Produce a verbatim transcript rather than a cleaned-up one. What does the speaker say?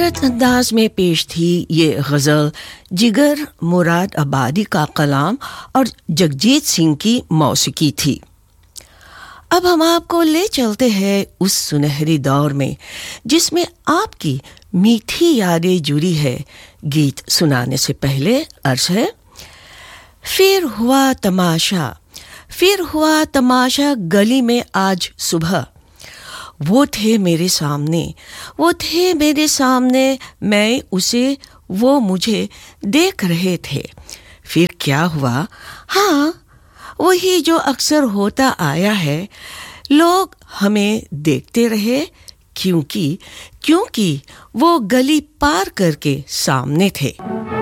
खूबसूरत अंदाज में पेश थी ये गज़ल जिगर मुराद आबादी का कलाम और जगजीत सिंह की मौसीकी थी। अब हम आपको ले चलते हैं उस सुनहरी दौर में जिसमें आपकी मीठी यादें जुड़ी है। गीत सुनाने से पहले अर्ज़ है, फिर हुआ तमाशा, फिर हुआ तमाशा गली में आज सुबह। वो थे मेरे सामने, वो थे मेरे सामने, मैं उसे, वो मुझे देख रहे थे। फिर क्या हुआ? हाँ, वही जो अक्सर होता आया है। लोग हमें देखते रहे क्योंकि क्योंकि वो गली पार करके सामने थे।